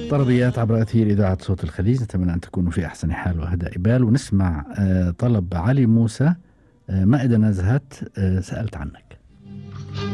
طلبيات عبر أثير إذاعة صوت الخليج، نتمنى أن تكونوا في أحسن حال وهداء بال. ونسمع طلب علي موسى، ما إذا نزهت سألت عنك.